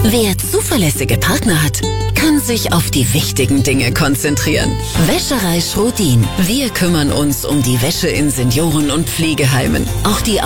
Wer zuverlässige Partner hat, kann sich auf die wichtigen Dinge konzentrieren. Wäscherei Schrodin. Wir kümmern uns um die Wäsche in Senioren- und Pflegeheimen. Auch die